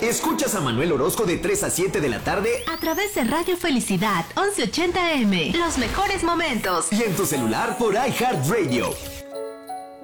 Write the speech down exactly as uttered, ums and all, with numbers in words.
Escuchas a Manuel Orozco de tres a siete de la tarde a través de Radio Felicidad once ochenta eme. Los mejores momentos. Y en tu celular por iHeartRadio.